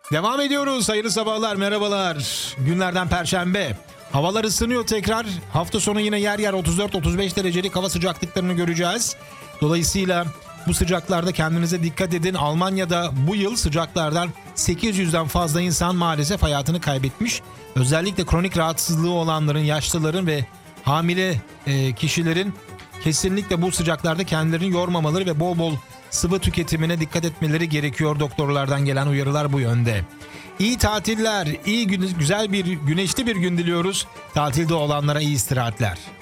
Devam ediyoruz. Hayırlı sabahlar, merhabalar. Günlerden Perşembe. Havalar ısınıyor tekrar. Hafta sonu yine yer yer 34-35 derecelik hava sıcaklıklarını göreceğiz. Dolayısıyla bu sıcaklarda kendinize dikkat edin. Almanya'da bu yıl sıcaklardan 800'den fazla insan maalesef hayatını kaybetmiş. Özellikle kronik rahatsızlığı olanların, yaşlıların ve hamile kişilerin kesinlikle bu sıcaklarda kendilerini yormamaları ve bol bol sıvı tüketimine dikkat etmeleri gerekiyor. Doktorlardan gelen uyarılar bu yönde. İyi tatiller, güzel bir güneşli bir gün diliyoruz. Tatilde olanlara iyi istirahatler.